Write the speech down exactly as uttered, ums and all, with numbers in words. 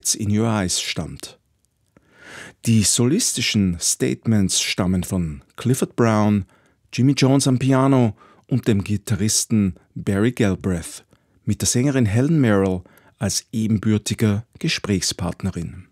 It's in Your Eyes stammt. Die solistischen Statements stammen von Clifford Brown, Jimmy Jones am Piano und dem Gitarristen Barry Galbraith mit der Sängerin Helen Merrill als ebenbürtiger Gesprächspartnerin.